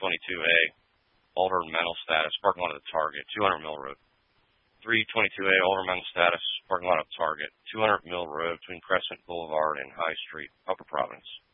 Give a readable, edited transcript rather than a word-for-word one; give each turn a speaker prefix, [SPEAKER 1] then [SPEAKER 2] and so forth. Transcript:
[SPEAKER 1] 322A, altered mental status, parking lot of the Target, 200 Mill Road. 322A, altered mental status, parking lot of Target, 200 Mill Road between Crescent Boulevard and High Street, Upper Providence.